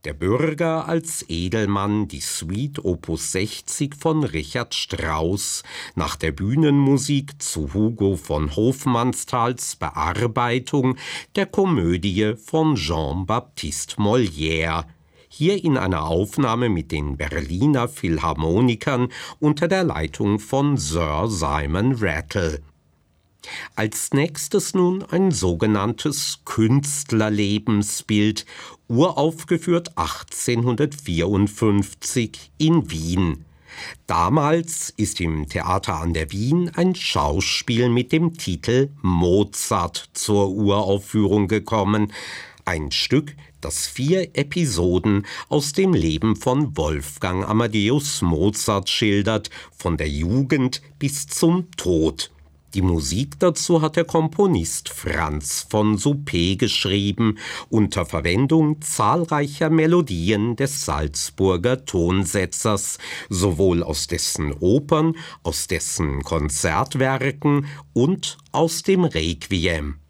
Der Bürger als Edelmann, die Suite Opus 60 von Richard Strauss, nach der Bühnenmusik zu Hugo von Hofmannsthals Bearbeitung der Komödie von Jean-Baptiste Molière. Hier in einer Aufnahme mit den Berliner Philharmonikern unter der Leitung von Sir Simon Rattle. Als nächstes nun ein sogenanntes Künstlerlebensbild, uraufgeführt 1854 in Wien. Damals ist im Theater an der Wien ein Schauspiel mit dem Titel Mozart zur Uraufführung gekommen. Ein Stück, das 4 Episoden aus dem Leben von Wolfgang Amadeus Mozart schildert, von der Jugend bis zum Tod. Die Musik dazu hat der Komponist Franz von Suppé geschrieben, unter Verwendung zahlreicher Melodien des Salzburger Tonsetzers, sowohl aus dessen Opern, aus dessen Konzertwerken und aus dem Requiem.